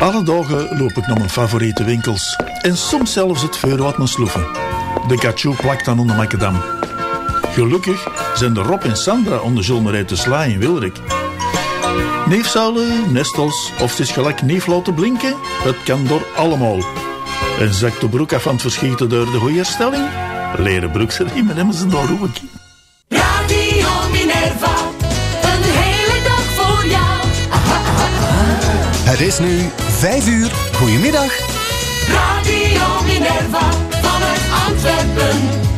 Alle dagen loop ik naar mijn favoriete winkels. En soms zelfs het vuur uit mijn sloeven. De Cachou plakt dan onder Macadam. Gelukkig zijn de Rob en Sandra onder Zulmerij te Sla in Wilrik. Neefzuilen, nestels of het is gelijk neef laten blinken, het kan door allemaal. En zakt de broek af van het verschieten door de goede stelling? Leren broeksriemen hebben ze daar ook. Radio Minerva, een hele dag voor jou. Het is nu 5:00. Goedemiddag. Radio Minerva, vanuit Antwerpen.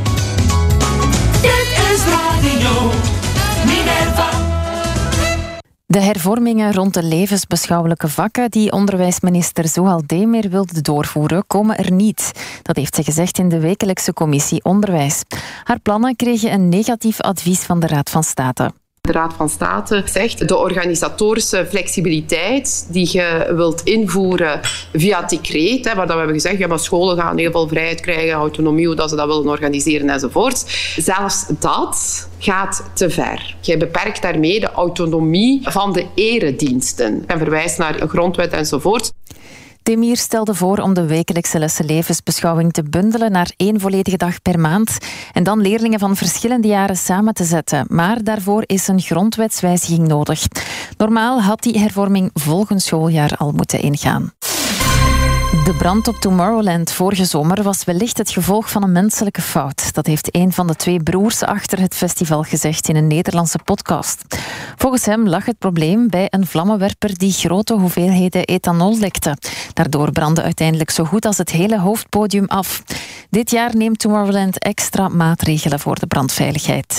Dit is Radio Minerva. De hervormingen rond de levensbeschouwelijke vakken die onderwijsminister Zohal Demir wilde doorvoeren, komen er niet. Dat heeft ze gezegd in de wekelijkse commissie Onderwijs. Haar plannen kregen een negatief advies van de Raad van State. De Raad van State zegt de organisatorische flexibiliteit die je wilt invoeren via het decreet, waar we hebben gezegd, ja, maar scholen gaan heel veel vrijheid krijgen, autonomie, hoe dat ze dat willen organiseren enzovoort. Zelfs dat gaat te ver. Je beperkt daarmee de autonomie van de erediensten en verwijst naar een grondwet enzovoort. Demir stelde voor om de wekelijkse lessen levensbeschouwing te bundelen naar 1 volledige dag per maand en dan leerlingen van verschillende jaren samen te zetten. Maar daarvoor is een grondwetswijziging nodig. Normaal had die hervorming volgend schooljaar al moeten ingaan. De brand op Tomorrowland vorige zomer was wellicht het gevolg van een menselijke fout. Dat heeft een van de 2 broers achter het festival gezegd in een Nederlandse podcast. Volgens hem lag het probleem bij een vlammenwerper die grote hoeveelheden ethanol lekte. Daardoor brandde uiteindelijk zo goed als het hele hoofdpodium af. Dit jaar neemt Tomorrowland extra maatregelen voor de brandveiligheid.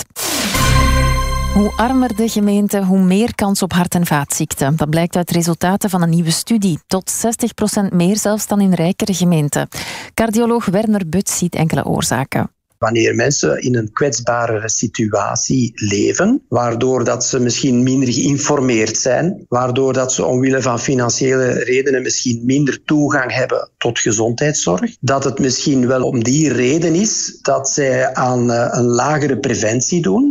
Hoe armer de gemeente, hoe meer kans op hart- en vaatziekten. Dat blijkt uit resultaten van een nieuwe studie. Tot 60% meer zelfs dan in rijkere gemeenten. Cardioloog Werner But ziet enkele oorzaken. Wanneer mensen in een kwetsbare situatie leven, waardoor dat ze misschien minder geïnformeerd zijn, waardoor dat ze omwille van financiële redenen misschien minder toegang hebben tot gezondheidszorg, dat het misschien wel om die reden is dat zij aan een lagere preventie doen.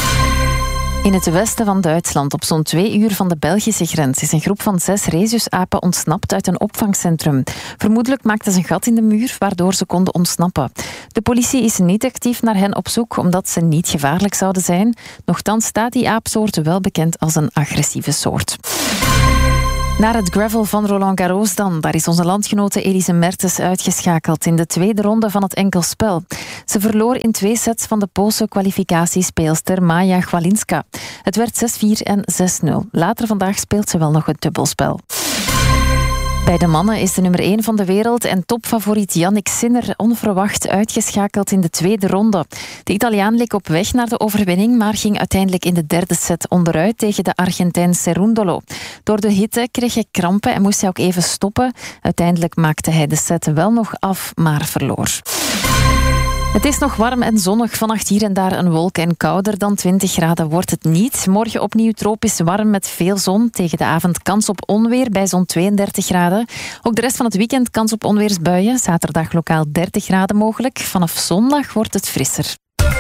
In het westen van Duitsland, op zo'n 2 uur van de Belgische grens, is een groep van 6 rhesusapen ontsnapt uit een opvangcentrum. Vermoedelijk maakten ze een gat in de muur, waardoor ze konden ontsnappen. De politie is niet actief naar hen op zoek, omdat ze niet gevaarlijk zouden zijn. Nochtans staat die aapsoort wel bekend als een agressieve soort. Naar het gravel van Roland Garros dan. Daar is onze landgenote Elise Mertens uitgeschakeld in de 2e ronde van het enkelspel. Ze verloor in 2 sets van de Poolse kwalificatiespeelster Maja Chwalinska. Het werd 6-4 en 6-0. Later vandaag speelt ze wel nog het dubbelspel. Bij de mannen is de nummer 1 van de wereld en topfavoriet Yannick Sinner onverwacht uitgeschakeld in de 2e ronde. De Italiaan leek op weg naar de overwinning, maar ging uiteindelijk in de 3e set onderuit tegen de Argentijn Cerundolo. Door de hitte kreeg hij krampen en moest hij ook even stoppen. Uiteindelijk maakte hij de set wel nog af, maar verloor. Het is nog warm en zonnig. Vannacht hier en daar een wolk en kouder dan 20 graden wordt het niet. Morgen opnieuw tropisch warm met veel zon. Tegen de avond kans op onweer bij zo'n 32 graden. Ook de rest van het weekend kans op onweersbuien. Zaterdag lokaal 30 graden mogelijk. Vanaf zondag wordt het frisser.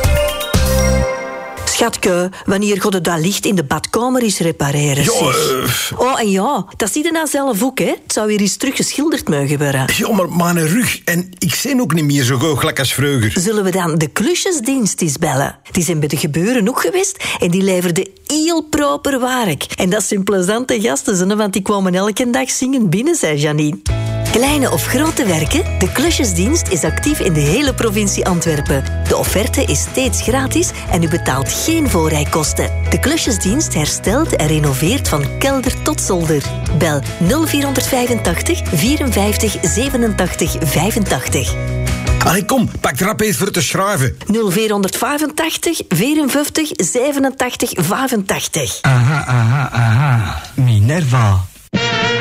Schatke, wanneer God het dat licht in de badkamer is repareren? Oh, en ja, dat zie je nou zelf ook, hè? Het zou weer eens teruggeschilderd mogen worden. Ja, maar mijn rug en ik zie ook niet meer zo goochelijk als vroeger. Zullen we dan de klusjesdienst eens bellen? Die zijn bij de gebeuren ook geweest en die leverden heel proper werk. En dat zijn plezante gasten, want die kwamen elke dag zingen binnen, zei Janine. Kleine of grote werken, de klusjesdienst is actief in de hele provincie Antwerpen. De offerte is steeds gratis en u betaalt geen voorrijkosten. De klusjesdienst herstelt en renoveert van kelder tot zolder. Bel 0485 54 87 85. Allee, kom, pak rap eens voor te schrijven. 0485 54 87 85. Aha. Minerva.